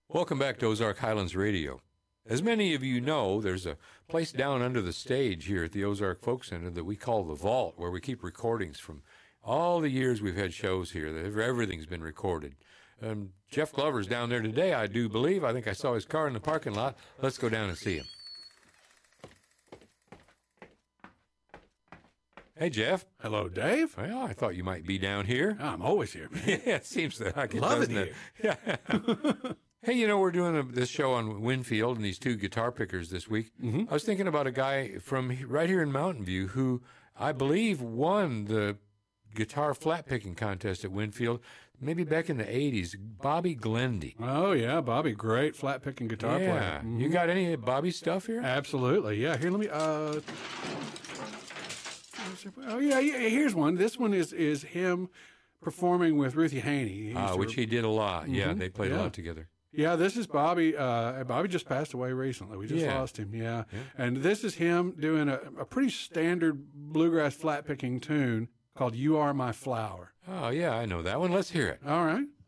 Welcome back to Ozark Highlands Radio. As many of you know, there's a place down under the stage here at the Ozark Folk Center that we call the Vault, where we keep recordings from all the years we've had shows here. Everything's been recorded. Jeff Glover's down there today, I do believe. I think I saw his car in the parking lot. Let's go down and see him. Hey, Jeff. Hello, Dave. Well, I thought you might be down here. I'm always here, man. Yeah, it seems like it, Love it doesn't here. Yeah. Hey, you know, we're doing this show on Winfield and these two guitar pickers this week. Mm-hmm. I was thinking about a guy from right here in Mountain View who I believe won the guitar flat picking contest at Winfield, maybe back in the 80s, Bobby Glendy. Oh, yeah, Bobby, great flat-picking guitar player. Mm-hmm. You got any of Bobby's stuff here? Absolutely, yeah. Here, let me, oh, yeah, here's one. This one is him performing with Ruthie Haney. Which he did a lot. Mm-hmm. Yeah, they played a lot together. Yeah, this is Bobby. Bobby just passed away recently. We just lost him, yeah. And this is him doing a pretty standard bluegrass flat-picking tune called You Are My Flower. Oh, yeah, I know that one. Let's hear it. All right.